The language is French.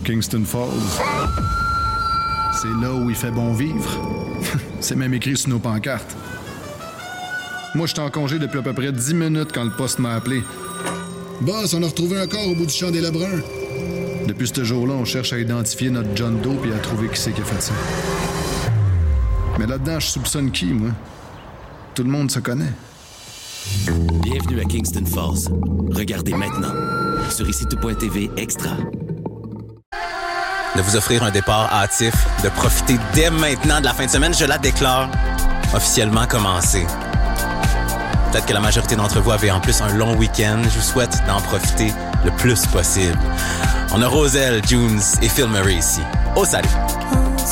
Kingston Falls. C'est là où il fait bon vivre. C'est même écrit sur nos pancartes. Moi, j'étais en congé depuis à peu près 10 minutes quand le poste m'a appelé. Boss, on a retrouvé un corps au bout du champ des Lebrun. Depuis ce jour-là, on cherche à identifier notre John Doe et à trouver qui c'est qui a fait ça. Mais là-dedans, je soupçonne qui, moi? Tout le monde se connaît. Bienvenue à Kingston Falls. Regardez maintenant sur ICITO.tv Extra. De vous offrir un départ hâtif, de profiter dès maintenant de la fin de semaine, je la déclare officiellement commencée. Peut-être que la majorité d'entre vous avez en plus un long week-end. Je vous souhaite d'en profiter le plus possible. On a Roselle, Junes et Phil Murray ici. Au salut!